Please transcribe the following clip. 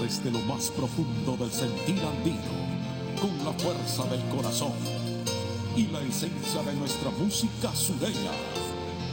desde lo más profundo del sentir andino, con la fuerza del corazón y la esencia de nuestra música sureña.